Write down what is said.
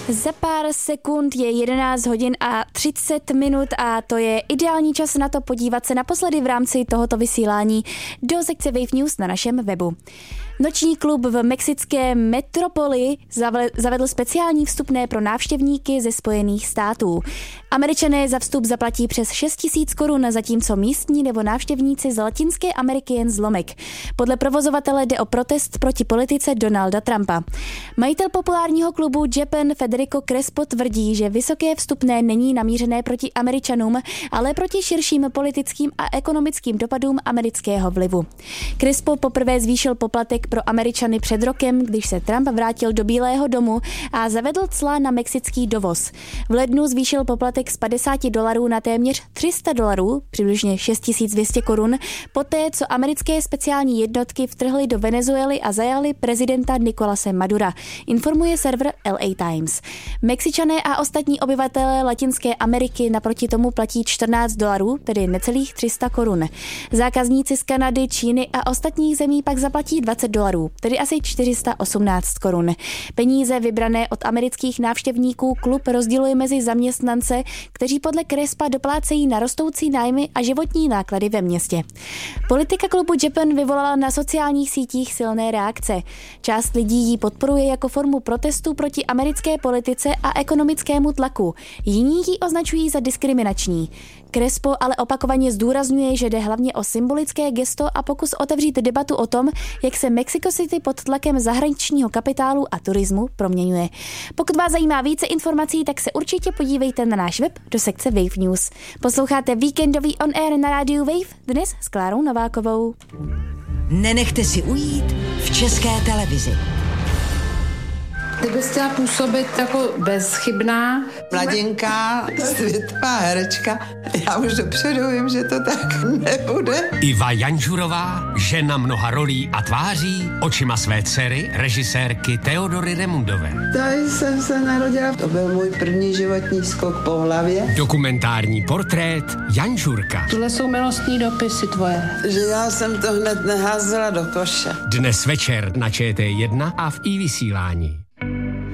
Za pár sekund je 11 hodin a 30 minut a to je ideální čas na to podívat se naposledy v rámci tohoto vysílání do sekce Wave News na našem webu. Noční klub v mexické metropoli zavedl speciální vstupné pro návštěvníky ze Spojených států. Američané za vstup zaplatí přes 6 000 korun, zatímco místní nebo návštěvníci z Latinské Ameriky jen zlomek. Podle provozovatele jde o protest proti politice Donalda Trumpa. Majitel populárního klubu Japan Federico Crespo tvrdí, že vysoké vstupné není namířené proti Američanům, ale proti širším politickým a ekonomickým dopadům amerického vlivu. Crespo poprvé zvýšil poplatek pro Američany před rokem, když se Trump vrátil do Bílého domu a zavedl cla na mexický dovoz. V lednu zvýšil poplatek z $50 na téměř $300, přibližně 6 200 korun, poté, co americké speciální jednotky vtrhly do Venezuely a zajali prezidenta Nicolase Madura, informuje server LA Times. Mexičané a ostatní obyvatelé Latinské Ameriky naproti tomu platí $14, tedy necelých 300 korun. Zákazníci z Kanady, Číny a ostatních zemí pak zaplatí $20, tedy asi 418 korun. Peníze vybrané od amerických návštěvníků klub rozděluje mezi zaměstnance, kteří podle Crespa doplácejí na rostoucí nájmy a životní náklady ve městě. Politika klubu Japan vyvolala na sociálních sítích silné reakce. Část lidí ji podporuje jako formu protestu proti americké politice a ekonomickému tlaku. Jiní ji označují za diskriminační. Crespo ale opakovaně zdůrazňuje, že jde hlavně o symbolické gesto a pokus otevřít debatu o tom, jak se Mexico City pod tlakem zahraničního kapitálu a turismu proměňuje. Pokud vás zajímá více informací, tak se určitě podívejte na náš web do sekce Wave News. Posloucháte víkendový On Air na rádiu Wave, dnes s Klárou Novákovou. Nenechte si ujít v České televizi. Ty bys chtěla působit jako bezchybná. Mladěnká, světová herečka. Já už dopředu vím, že to tak nebude. Iva Janžurová, žena mnoha rolí a tváří, očima své dcery, režisérky Teodory Remundové. Tady jsem se narodila. To byl můj první životní skok po hlavě. Dokumentární portrét Janžurka. Tohle jsou milostní dopisy tvoje. Že já jsem to hned neházela do koše. Dnes večer na ČT1 a v iVysílání.